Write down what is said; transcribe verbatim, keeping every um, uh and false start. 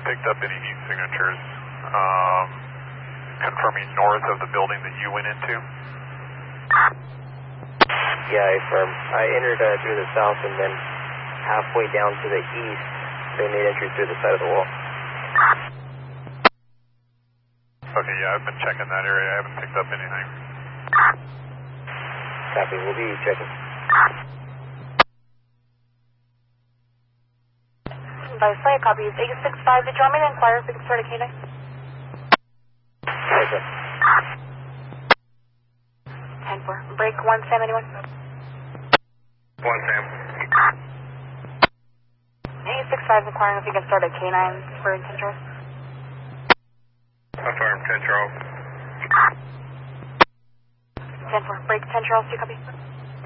picked up any new signatures um, confirming north of the building that you went into? Yeah, I affirm. I entered uh, through the south and then halfway down to the east, they made entry through the side of the wall. Okay, yeah, I've been checking that area. I haven't picked up anything. Copy, we'll be checking. By flight, copy is eight six five. Did you want me to inquire if we can start a K nine? Okay. ten four. Break one, Sam, anyone? One, Sam. eight six five inquiring if you can start a K nine for ten Charles. Affirm, ten Charles. ten four. Break ten Charles, do you copy?